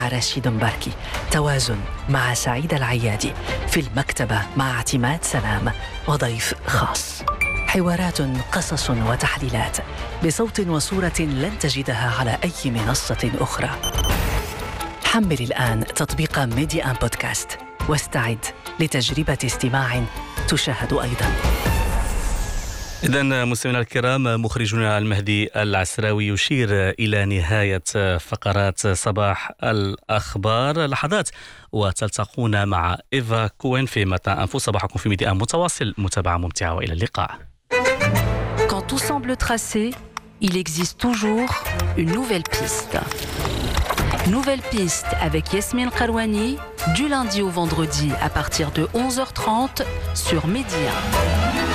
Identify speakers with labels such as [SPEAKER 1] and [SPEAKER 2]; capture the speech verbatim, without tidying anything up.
[SPEAKER 1] رشيد مباركي، توازن مع سعيد العيادي، في المكتبة مع اعتماد سلام وضيف خاص. حوارات، قصص وتحليلات بصوت وصورة لن تجدها على أي منصة أخرى. حمل الآن تطبيق ميديا آن بودكاست واستعد لتجربة استماع تشاهد أيضاً.
[SPEAKER 2] إذن مستمعينا الكرام، مخرجنا المهدي العسراوي يشير إلى نهاية فقرات صباح الأخبار. لحظات وتلتقون مع إيفا كوين في متى أنفو. صباحكم في ميديا متواصل، متابعة ممتعة وإلى اللقاء.
[SPEAKER 3] Quand tout semble tracé, il existe toujours une nouvelle piste. Nouvelle piste avec Yasmine Karouani, du lundi au vendredi à partir de onze heures trente sur Média.